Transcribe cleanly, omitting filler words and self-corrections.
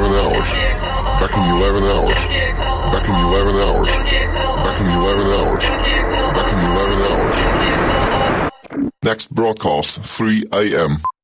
11 hours. Back in 11 hours. Back in 11 hours. Back in 11 hours. Back in 11 hours. Next broadcast, 3 a.m.